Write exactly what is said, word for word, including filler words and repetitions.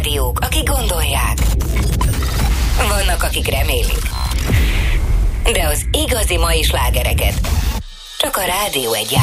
rádiók, akik gondolják. Vannak, akik remélik. De az igazi mai slágereket csak a Rádió Egy